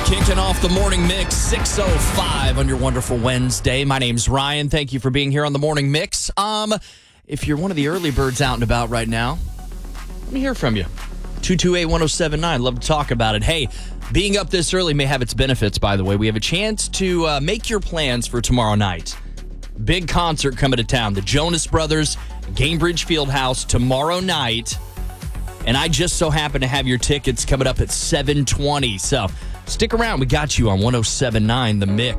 Kicking off the morning mix, 6:05 on your wonderful Wednesday. My name's Ryan. Thank you for being here on the morning mix. If you're one of the early birds out and about right now, let me hear from you. 228-1079. Love to talk about it. Hey, being up this early may have its benefits, by the way. We have a chance to make your plans for tomorrow night. Big concert coming to town. The Jonas Brothers, Gainbridge Fieldhouse tomorrow night. And I just so happen to have your tickets coming up at 7:20. So stick around. We got you on 1079 The Mix.